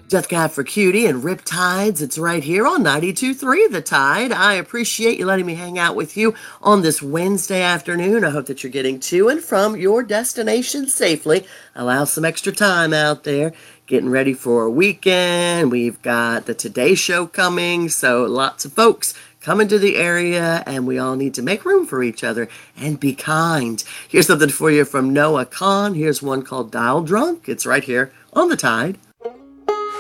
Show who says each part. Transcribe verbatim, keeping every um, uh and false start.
Speaker 1: Death Cab for Cutie and Riptides. It's right here on ninety-two point three The Tide. I appreciate you letting me hang out with you on this Wednesday afternoon. I hope that you're getting to and from your destination safely. Allow some extra time out there. Getting ready for a weekend. We've got the Today Show coming, so lots of folks coming to the area, and we all need to make room for each other and be kind. Here's something for you from Noah Kahan. Here's one called Dial Drunk. It's right here on The Tide.